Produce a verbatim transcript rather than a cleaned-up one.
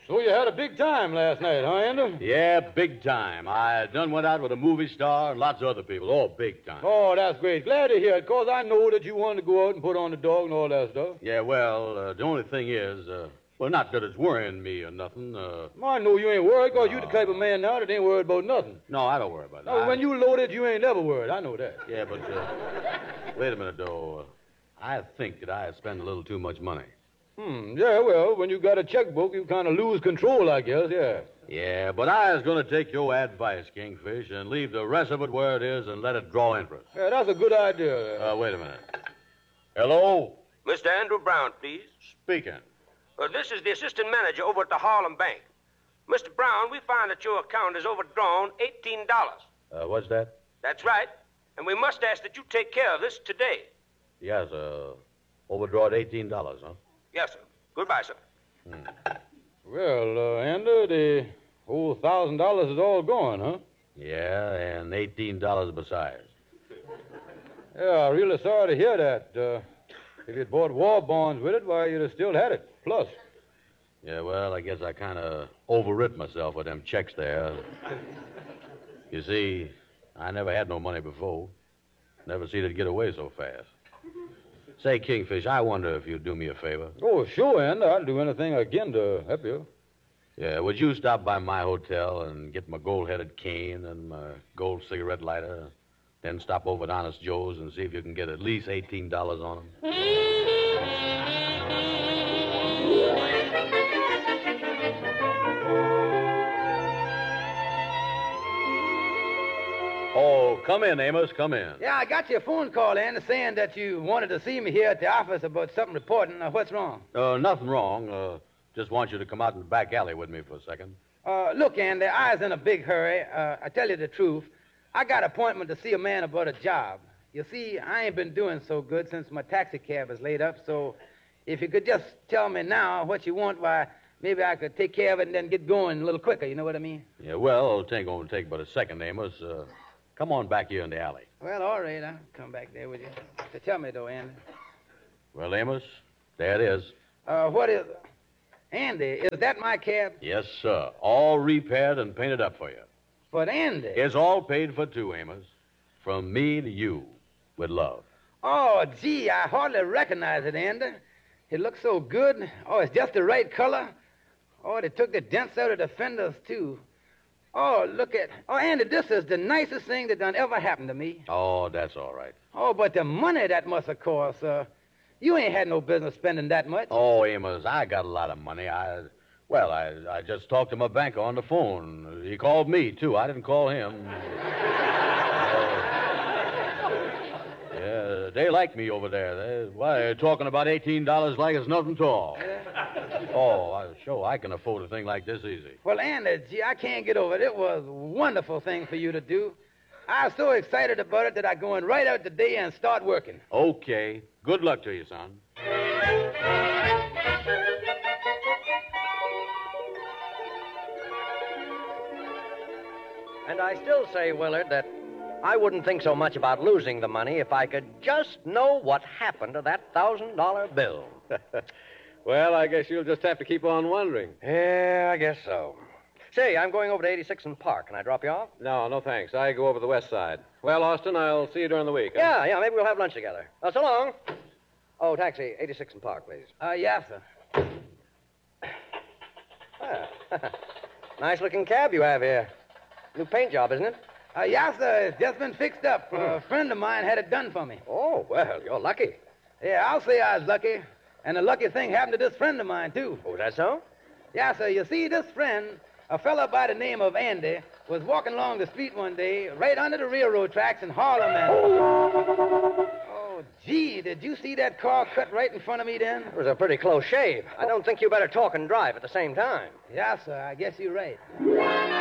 So you had a big time last night, huh, Ender? Yeah, big time. I done went out with a movie star and lots of other people. Oh, big time. Oh, that's great. Glad to hear it, because I know that you wanted to go out and put on the dog and all that stuff. Yeah, well, uh, the only thing is, uh, well, not that it's worrying me or nothing. Uh, Well, I know you ain't worried, because you the type of man now that ain't worried about nothing. no, I don't worry about that. No, I- when you loaded, you ain't never worried. I know that. Yeah, but uh, wait a minute, though. Uh, I think that I spend a little too much money. Hmm, yeah, well, when you got a checkbook, you kind of lose control, I guess, yeah. Yeah, but I was going to take your advice, Kingfish, and leave the rest of it where it is and let it draw interest. Yeah, that's a good idea. Uh, wait a minute. Hello? Mister Andrew Brown, please. Speaking. Uh, this is the assistant manager over at the Harlem Bank. Mister Brown, we find that your account is overdrawn eighteen dollars. Uh, what's that? That's right. And we must ask that you take care of this today. Yes, uh, overdrawed eighteen dollars, huh? Yes, sir. Goodbye, sir. Well, uh, Ender, the whole thousand dollars is all gone, huh? Yeah, and eighteen dollars besides. Yeah, I'm really sorry to hear that. Uh, if you'd bought war bonds with it, why, you'd have still had it. Plus. Yeah, well, I guess I kind of overwrit myself with them checks there. You see, I never had no money before. Never seen it get away so fast. Say, Kingfish, I wonder if you'd do me a favor. Oh, sure, Ender. I'd do anything again to help you. Yeah, would you stop by my hotel and get my gold-headed cane and my gold cigarette lighter, then stop over at Honest Joe's and see if you can get at least eighteen dollars on them? Oh, come in, Amos, come in. Yeah, I got your phone call, Andy, saying that you wanted to see me here at the office about something reporting. Uh, what's wrong? Uh, nothing wrong. Uh, just want you to come out in the back alley with me for a second. Uh, look, Andy, I was in a big hurry. Uh, I tell you the truth. I got an appointment to see a man about a job. You see, I ain't been doing so good since my taxi cab is laid up, so if you could just tell me now what you want, why, maybe I could take care of it and then get going a little quicker, you know what I mean? Yeah, well, it ain't going to take but a second, Amos. Uh, come on back here in the alley. Well, all right, I'll come back there with you. So tell me, though, Andy. Well, Amos, there it is. Uh, what is... Andy, is that my cab? Yes, sir. All repaired and painted up for you. But, Andy... It's all paid for, too, Amos. From me to you, with love. Oh, gee, I hardly recognize it, Andy. It looks so good. Oh, it's just the right color. Oh, they took the dents out of the fenders, too. Oh, look at... Oh, Andy, this is the nicest thing that done ever happened to me. Oh, that's all right. Oh, but the money that must have cost, uh... You ain't had no business spending that much. Oh, Amos, I got a lot of money. I... Well, I, I just talked to my banker on the phone. He called me, too. I didn't call him. Yeah, they like me over there. They, why, they're talking about eighteen dollars like it's nothing at all. Oh, I, sure, I can afford a thing like this easy. Well, Andy, gee, I can't get over it. It was a wonderful thing for you to do. I was so excited about it that I go in right out today and start working. Okay. Good luck to you, son. And I still say, Willard, that I wouldn't think so much about losing the money if I could just know what happened to that thousand dollar bill. Well, I guess you'll just have to keep on wondering. Yeah, I guess so. Say, I'm going over to eighty-sixth and Park. Can I drop you off? No, no thanks. I go over the west side. Well, Austin, I'll see you during the week. huh? Yeah, yeah, maybe we'll have lunch together. Uh, so long. Oh, taxi, eighty-sixth and Park, please. Uh, yes, sir. Ah, nice looking cab you have here. New paint job, isn't it? Uh, yes, sir. It's just been fixed up. Uh, a friend of mine had it done for me. Oh, well, you're lucky. Yeah, I'll say I was lucky. And a lucky thing happened to this friend of mine, too. Oh, is that so? Yeah, sir. You see, this friend, a fellow by the name of Andy, was walking along the street one day, right under the railroad tracks in Harlem, and... Oh, gee, did you see that car cut right in front of me then? It was a pretty close shave. I don't think you better talk and drive at the same time. Yeah, sir. I guess you're right.